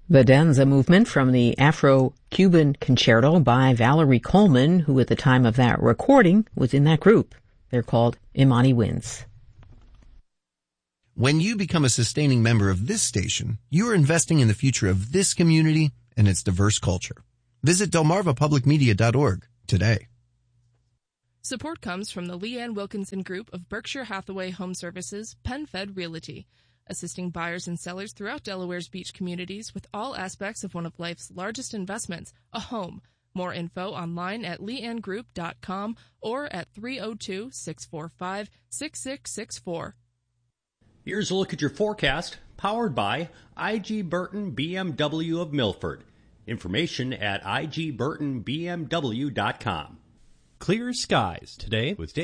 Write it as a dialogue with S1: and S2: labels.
S1: The Danza movement from the Afro-Cuban Concerto by Valerie Coleman, who at the time of that recording was in that group. They're called Imani Winds.
S2: When you become a sustaining member of this station, you are investing in the future of this community and its diverse culture. Visit delmarvapublicmedia.org today.
S3: Support comes from the Leanne Wilkinson Group of Berkshire Hathaway Home Services, PenFed Realty, assisting buyers and sellers throughout Delaware's beach communities with all aspects of one of life's largest investments, a home. More info online at leannegroup.com or at 302-645-6664.
S4: Here's a look at your forecast, powered by I.G. Burton BMW of Milford. Information at igburtonbmw.com.
S5: Clear skies today with